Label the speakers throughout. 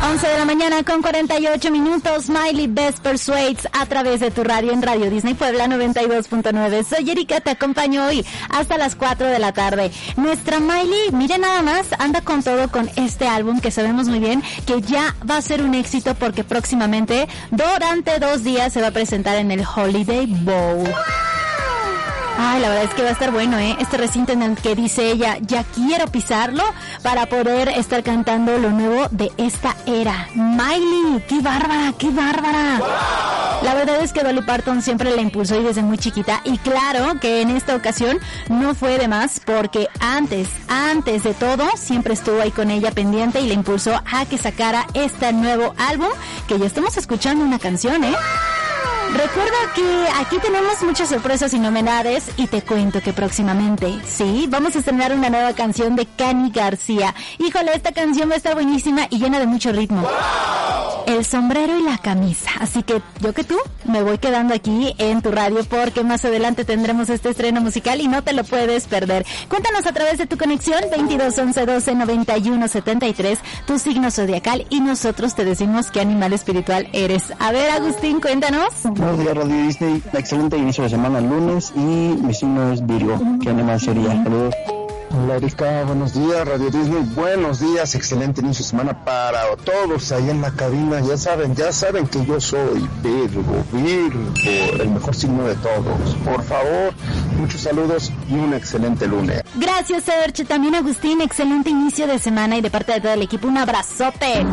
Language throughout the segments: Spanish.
Speaker 1: 11 de la mañana con 48 minutos, Miley Best Persuades a través de tu radio en Radio Disney Puebla 92.9. Soy Erika, te acompaño hoy hasta las 4 de la tarde. Nuestra Miley, mire nada más, anda con todo con este álbum que sabemos muy bien que ya va a ser un éxito porque próximamente, durante 2 días, se va a presentar en el Holiday Bowl. Ay, la verdad es que va a estar bueno, este recinto en el que dice ella, ya quiero pisarlo para poder estar cantando lo nuevo de esta era. Miley, qué bárbara, qué bárbara. ¡Wow! La verdad es que Dolly Parton siempre la impulsó y desde muy chiquita, y claro que en esta ocasión no fue de más porque antes de todo siempre estuvo ahí con ella pendiente y la impulsó a que sacara este nuevo álbum que ya estamos escuchando una canción, Recuerda que aquí tenemos muchas sorpresas y novedades y te cuento que próximamente, sí, vamos a estrenar una nueva canción de Cani García. Híjole, esta canción va a estar buenísima y llena de mucho ritmo. ¡Wow! El sombrero y la camisa. Así que yo que tú me voy quedando aquí en tu radio porque más adelante tendremos este estreno musical y no te lo puedes perder. Cuéntanos a través de tu conexión 22 11 12 91 73 tu signo zodiacal y nosotros te decimos qué animal espiritual eres. A ver, Agustín, cuéntanos.
Speaker 2: Buenos días, Radio Disney. Excelente inicio de semana, lunes, y mi signo es Virgo. ¿Qué animal sería? Saludos.
Speaker 3: Hola, Erika, buenos días, Radio Disney. Buenos días, excelente inicio de semana para todos ahí en la cabina. Ya saben que yo soy Virgo, el mejor signo de todos. Por favor, muchos saludos y un excelente lunes.
Speaker 1: Gracias, Serge. También, Agustín, excelente inicio de semana y de parte de todo el equipo, un abrazote.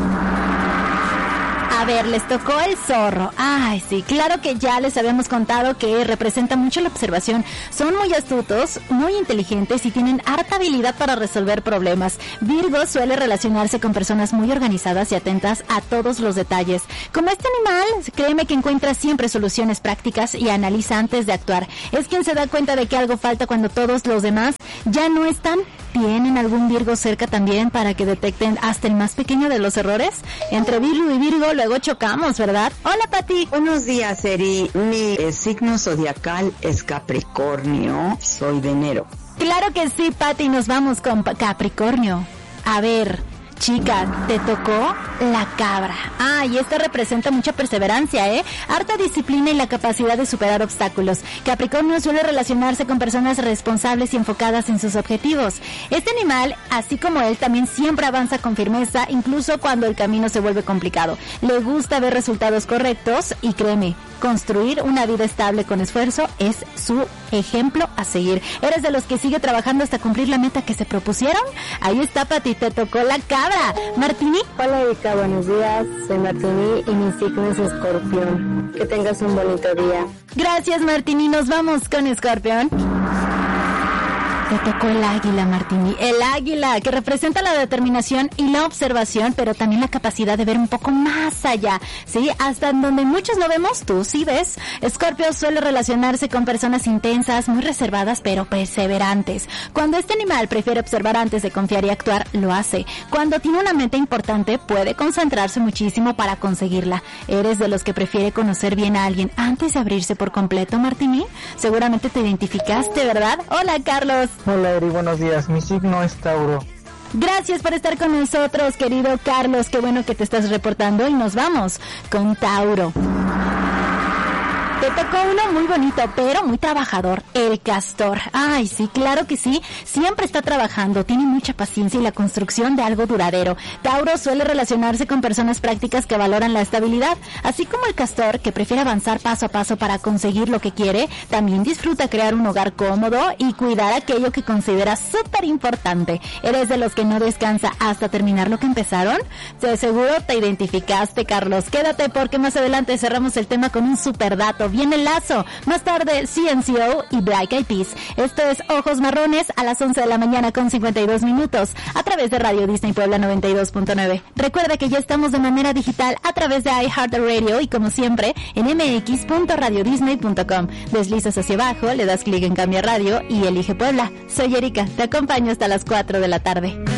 Speaker 1: A ver, les tocó el zorro. Ay, sí, claro que ya les habíamos contado que representa mucho la observación. Son muy astutos, muy inteligentes y tienen harta habilidad para resolver problemas. Virgo suele relacionarse con personas muy organizadas y atentas a todos los detalles. Como este animal, créeme que encuentra siempre soluciones prácticas y analiza antes de actuar. Es quien se da cuenta de que algo falta cuando todos los demás ya no están. ¿Tienen algún Virgo cerca también para que detecten hasta el más pequeño de los errores? Entre Virgo y Virgo luego chocamos, ¿verdad? Hola, Pati.
Speaker 4: Buenos días, Eri. Mi signo zodiacal es Capricornio. Soy de enero.
Speaker 1: Claro que sí, Pati. Nos vamos con Capricornio. A ver, chica, te tocó la cabra. Y esta representa mucha perseverancia, harta disciplina y la capacidad de superar obstáculos. Capricornio suele relacionarse con personas responsables y enfocadas en sus objetivos. Este animal, así como él, también siempre avanza con firmeza, incluso cuando el camino se vuelve complicado. Le gusta ver resultados correctos y créeme, construir una vida estable con esfuerzo es su ejemplo a seguir. ¿Eres de los que sigue trabajando hasta cumplir la meta que se propusieron? Ahí está, Pati, te tocó la cabra. Martini.
Speaker 5: Hola, Erika, buenos días. Soy Martini y mi signo es Escorpión. Que tengas un bonito día.
Speaker 1: Gracias, Martini. Nos vamos con Escorpión. Te tocó el águila, Martini. El águila, que representa la determinación y la observación, pero también la capacidad de ver un poco más allá, ¿sí? Hasta en donde muchos no vemos, tú sí ves. Escorpio suele relacionarse con personas intensas, muy reservadas, pero perseverantes. Cuando este animal prefiere observar antes de confiar y actuar, lo hace. Cuando tiene una meta importante, puede concentrarse muchísimo para conseguirla. ¿Eres de los que prefiere conocer bien a alguien antes de abrirse por completo, Martini? Seguramente te identificaste, ¿verdad? Hola, Carlos.
Speaker 6: Hola, Eri, buenos días. Mi signo es Tauro.
Speaker 1: Gracias por estar con nosotros, querido Carlos. Qué bueno que te estás reportando y nos vamos con Tauro. Te tocó uno muy bonito, pero muy trabajador, el castor. Ay, sí, claro que sí. Siempre está trabajando, tiene mucha paciencia y la construcción de algo duradero. Tauro suele relacionarse con personas prácticas que valoran la estabilidad. Así como el castor, que prefiere avanzar paso a paso para conseguir lo que quiere, también disfruta crear un hogar cómodo y cuidar aquello que considera súper importante. ¿Eres de los que no descansa hasta terminar lo que empezaron? De seguro te identificaste, Carlos. Quédate porque más adelante cerramos el tema con un super dato. Viene el lazo. Más tarde, CNCO y Black Eyed Peas. Esto es Ojos Marrones a las 11 de la mañana con 52 minutos a través de Radio Disney Puebla 92.9. Recuerda que ya estamos de manera digital a través de iHeartRadio y como siempre en mx.radiodisney.com. Deslizas hacia abajo, le das clic en Cambia Radio y elige Puebla. Soy Erika, te acompaño hasta las 4 de la tarde.